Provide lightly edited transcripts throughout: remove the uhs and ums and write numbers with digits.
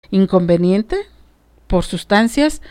inconveniente por sustancias,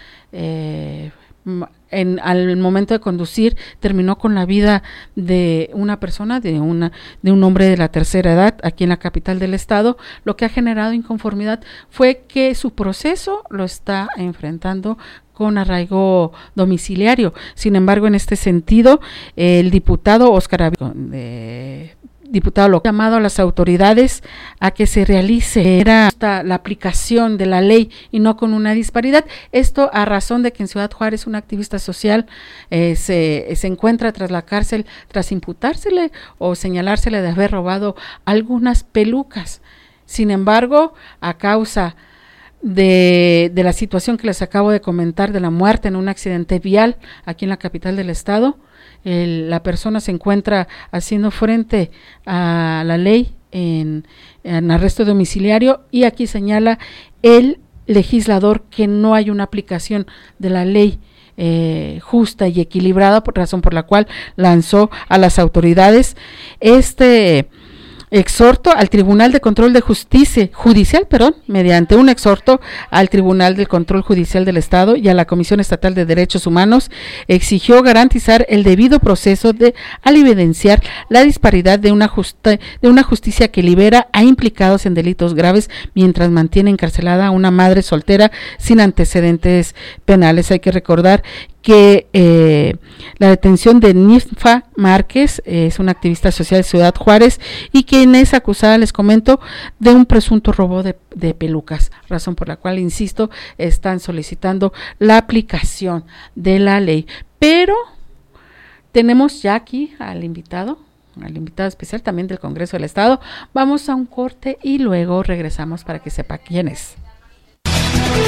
al momento de conducir terminó con la vida de una persona, de un hombre de la tercera edad aquí en la capital del estado. Lo que ha generado inconformidad fue que su proceso lo está enfrentando con arraigo domiciliario. Sin embargo, en este sentido, el diputado Óscar diputado lo ha llamado a las autoridades a que se realice la aplicación de la ley y no con una disparidad. Esto a razón de que en Ciudad Juárez una activista social se encuentra tras la cárcel tras imputársele o señalársele de haber robado algunas pelucas. Sin embargo, a causa de la situación que les acabo de comentar de la muerte en un accidente vial aquí en la capital del estado, la persona se encuentra haciendo frente a la ley en arresto domiciliario, y aquí señala el legislador que no hay una aplicación de la ley justa y equilibrada, por razón por la cual lanzó a las autoridades exhorto al Tribunal de Control de Justicia Judicial, mediante un exhorto al Tribunal de Control Judicial del Estado y a la Comisión Estatal de Derechos Humanos, exigió garantizar el debido proceso al evidenciar la disparidad de una justicia que libera a implicados en delitos graves mientras mantiene encarcelada a una madre soltera sin antecedentes penales. Hay que recordar que la detención de Ninfa Márquez es una activista social de Ciudad Juárez y quien es acusada, les comento, de un presunto robo de pelucas, razón por la cual, insisto, están solicitando la aplicación de la ley. Pero tenemos ya aquí al invitado especial también del Congreso del Estado. Vamos a un corte y luego regresamos para que sepa quién es.